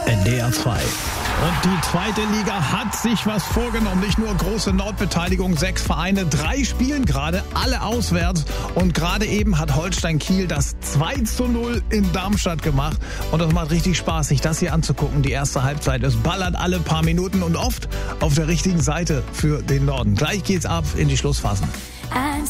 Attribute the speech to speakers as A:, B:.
A: NDR 2. Und die zweite Liga hat sich was vorgenommen. Nicht nur große Nordbeteiligung, 6 Vereine, 3 spielen gerade, alle auswärts. Und gerade eben hat Holstein Kiel das 2:0 in Darmstadt gemacht. Und das macht richtig Spaß, sich das hier anzugucken. Die erste Halbzeit, es ballert alle paar Minuten und oft auf der richtigen Seite für den Norden. Gleich geht's ab in die Schlussphasen.